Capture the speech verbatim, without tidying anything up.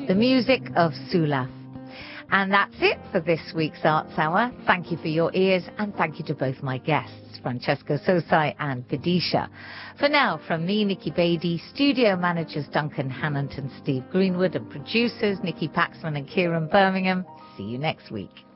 the music of Sula. And that's it for this week's Arts Hour. Thank you for your ears, and thank you to both my guests, Francesco Sosai and Vidisha. For now, from me, Nikki Beattie, studio managers Duncan Hannant and Steve Greenwood, and producers Nikki Paxman and Kieran Birmingham, see you next week.